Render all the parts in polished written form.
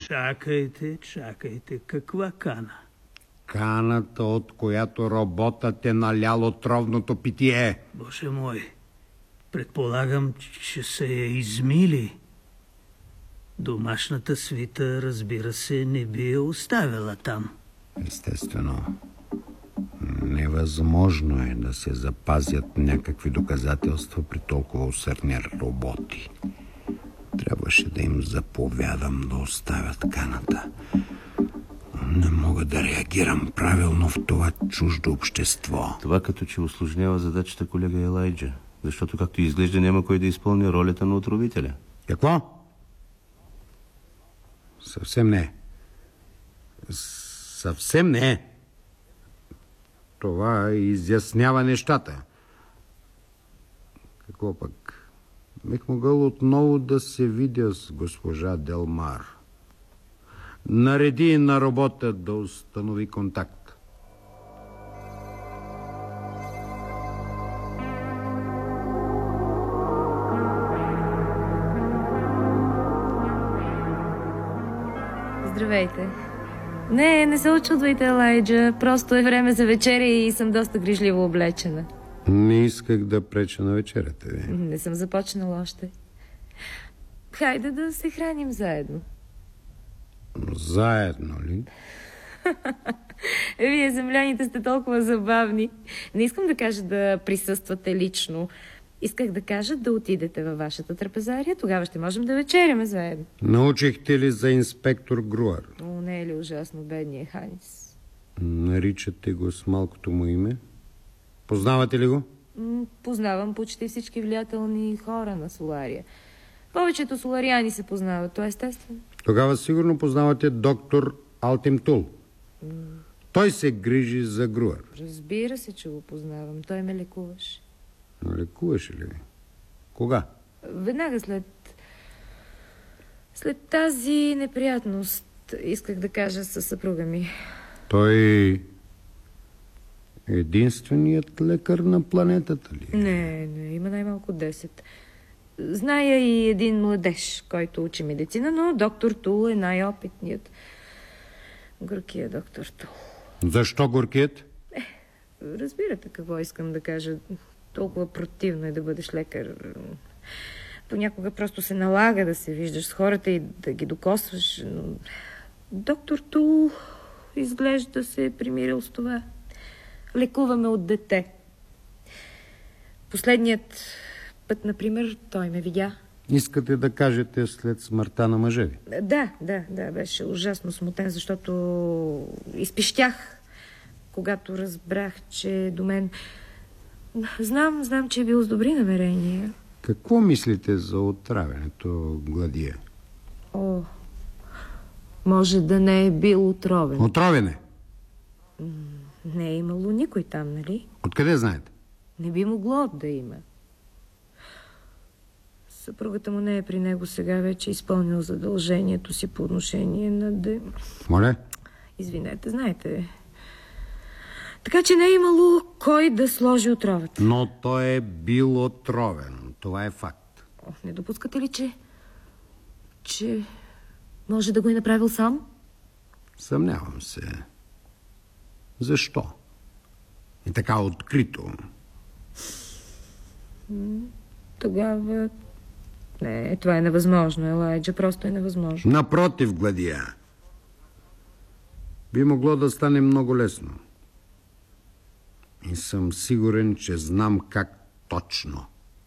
Чакайте. Каква кана? Каната, от която роботът е налял отровното питие. Боже мой, предполагам, че са я измили. Домашната свита, разбира се, не би я оставила там. Естествено. Невъзможно е да се запазят някакви доказателства при толкова усърдни роботи. Трябваше да им заповядам да оставят каната. Не мога да реагирам правилно в това чуждо общество. Това като че усложнява задачата, колега Елайджа. Защото, както изглежда, няма кой да изпълни ролята на отровителя. Какво? Съвсем не. Съвсем не. Това изяснява нещата. Какво пък? Бих могъл отново да се видя с госпожа Делмар. Нареди на робота да установи контакт. Здравейте. Не се очудвайте, Елайджа. Просто е време за вечеря и съм доста грижливо облечена. Не исках да преча на вечерята ви. Не съм започнала още. Хайде да се храним заедно. Заедно ли? Вие, земляните, сте толкова забавни. Не искам да кажа да присъствате лично. Исках да кажа да отидете във вашата трапезария. Тогава ще можем да вечеряме заедно. Научихте ли за инспектор Груар? О, не е ли ужасно бедния Ханис? Наричате го с малкото му име? Познавате ли го? Познавам почти всички влиятелни хора на Солария. Повечето солариани се познават, то е естествено. Тогава сигурно познавате доктор Алтимтул. Той се грижи за Груар. Разбира се, че го познавам. Той ме лекуваше. Лекуваше ли ви? Кога? Веднага след тази неприятност, исках да кажа, със съпруга ми. Той единственият лекар на планетата ли? Не, има най-малко 10. Зная и един младеж, който учи медицина, но доктор Тул е най-опитният. Горкият доктор Тул. Защо горкият? Разбирате какво искам да кажа. Толкова противно е да бъдеш лекар. Понякога просто се налага да се виждаш с хората и да ги докосваш. Но доктор Тул изглежда се е примирил с това. Лекуваме от дете. Последният път, например, той ме видя. Искате да кажете след смъртта на мъжа ви? Да, беше ужасно смутен, защото изпищях, когато разбрах, че до мен... Знам, че е бил с добри намерения. Какво мислите за отравянето, Гладия? О, може да не е бил отровен. Отровене? Не е имало никой там, нали? Откъде знаете? Не би могло да има. Съпругата му не е при него сега, вече изпълнил задължението си по отношение на Моля? Извинете, знаете. Така че не е имало кой да сложи отровата. Но той е бил отровен. Това е факт. Не допускате ли, че може да го е направил сам? Съмнявам се. Защо? И така открито. Тогава... Не, това е невъзможно, Елайджа. Просто е невъзможно. Напротив, Гладия. Би могло да стане много лесно. И съм сигурен, че знам как точно.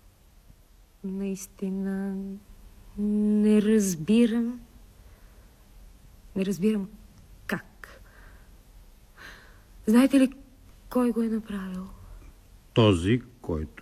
Наистина не разбирам. Не разбирам как. Знаете ли кой го е направил? Този, който